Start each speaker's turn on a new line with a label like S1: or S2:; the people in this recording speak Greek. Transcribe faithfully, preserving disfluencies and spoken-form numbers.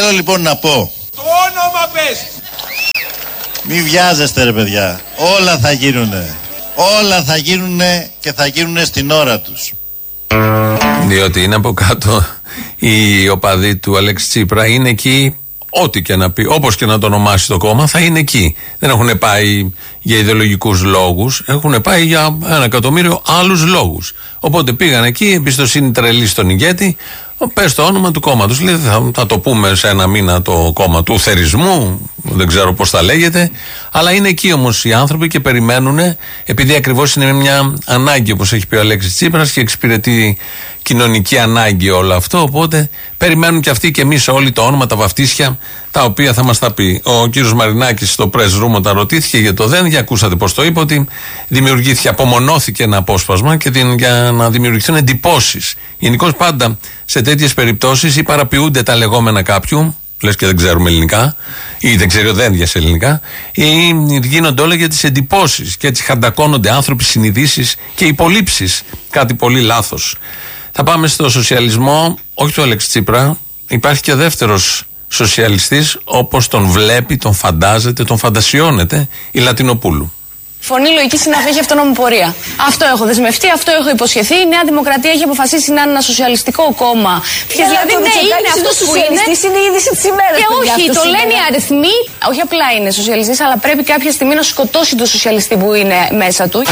S1: Θέλω λοιπόν να πω.
S2: Το όνομα πες.
S1: Μη βιάζεστε ρε παιδιά. Όλα θα γίνουνε. Όλα θα γίνουνε και θα γίνουνε στην ώρα τους.
S3: Διότι είναι από κάτω οι οπαδοί του Αλέξη Τσίπρα, είναι εκεί. Ό,τι και να πει, όπως και να το ονομάσει το κόμμα, θα είναι εκεί. Δεν έχουν πάει για ιδεολογικούς λόγους, έχουν πάει για ένα εκατομμύριο άλλους λόγους. Οπότε πήγαν εκεί, εμπιστοσύνη τρελή στον ηγέτη, πες το όνομα του κόμματος. Λέει, θα, θα το πούμε σε ένα μήνα το κόμμα του θερισμού, δεν ξέρω πώς θα λέγεται. Αλλά είναι εκεί όμως οι άνθρωποι και περιμένουν, επειδή ακριβώς είναι μια ανάγκη, όπως έχει πει ο Αλέξης Τσίπρας, και εξυπηρετεί κοινωνική ανάγκη όλο αυτό. Οπότε περιμένουν και αυτοί και εμείς όλοι το όνομα, τα βαφτίσια, τα οποία θα μας τα πει. Ο κύριος Μαρινάκης στο press room όταν ρωτήθηκε για το ΔΕΝ, για ακούσατε πώς το είπε, ότι δημιουργήθηκε, απομονώθηκε ένα απόσπασμα και την, για να δημιουργηθούν εντυπώσεις. Γενικώς πάντα σε τέτοιες περιπτώσεις ή παραποιούνται τα λεγόμενα κάποιου, λες και δεν ξέρουμε ελληνικά, ή δεν ξέρει ο ΔΕΝ για σε ελληνικά, ή γίνονται όλα για τις εντυπώσεις και έτσι χαντακώνονται άνθρωποι, συνειδήσεις και υπολείψεις. Κάτι πολύ λάθος. Θα πάμε στο σοσιαλισμό, όχι του Αλέξη Τσίπρα. Υπάρχει και δεύτερος σοσιαλιστής, όπως τον βλέπει, τον φαντάζεται, τον φαντασιώνεται, η Λατινοπούλου.
S4: Φωνή λογική συναφή έχει αυτόνομη πορεία. Αυτό έχω δεσμευτεί, αυτό έχω υποσχεθεί. Η Νέα Δημοκρατία έχει αποφασίσει να είναι ένα σοσιαλιστικό κόμμα.
S5: Και δηλαδή, ναι, είναι αυτό που είναι. Είναι η είδηση τη ημέρα.
S4: Και όχι, το λένε οι αριθμοί. Όχι απλά είναι σοσιαλιστής, αλλά πρέπει κάποια στιγμή να σκοτώσει τον σοσιαλιστή που είναι μέσα του.